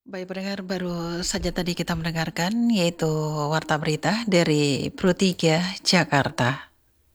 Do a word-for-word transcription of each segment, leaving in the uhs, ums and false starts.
Baik pendengar, baru saja tadi kita mendengarkan yaitu Warta Berita dari Pro tiga Jakarta.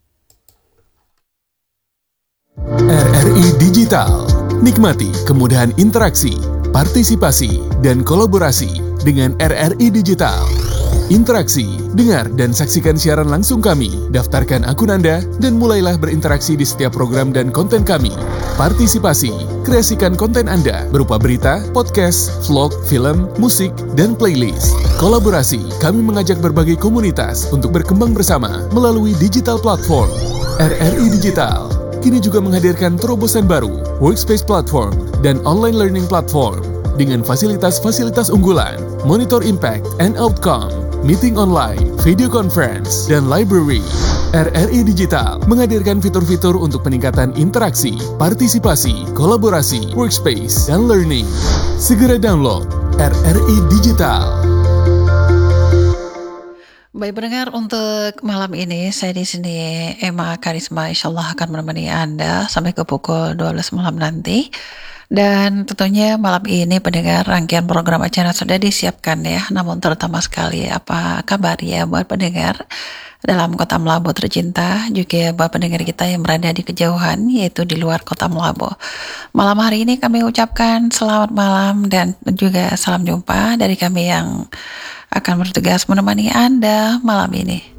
R R I Digital. Nikmati kemudahan interaksi, partisipasi, dan kolaborasi dengan R R I Digital. Interaksi, dengar dan saksikan siaran langsung kami, daftarkan akun Anda, dan mulailah berinteraksi di setiap program dan konten kami. Partisipasi, kreasikan konten Anda berupa berita, podcast, vlog, film, musik, dan playlist. Kolaborasi, kami mengajak berbagai komunitas untuk berkembang bersama melalui digital platform. R R I Digital kini juga menghadirkan terobosan baru, workspace platform, dan online learning platform dengan fasilitas-fasilitas unggulan, monitor impact and outcome, meeting online, video conference, dan library. R R I Digital menghadirkan fitur-fitur untuk peningkatan interaksi, partisipasi, kolaborasi, workspace, dan learning. Segera download R R I Digital. Baik pendengar, untuk malam ini saya di sini Emma Karisma insyaallah akan menemani Anda sampai ke pukul dua belas malam nanti. Dan tentunya malam ini pendengar, rangkaian program acara sudah disiapkan ya. Namun terutama sekali apa kabar ya buat pendengar dalam kota Melabu tercinta, juga buat pendengar kita yang berada di kejauhan yaitu di luar kota Melabu. Malam hari ini kami ucapkan selamat malam dan juga salam jumpa dari kami yang akan bertugas menemani Anda malam ini.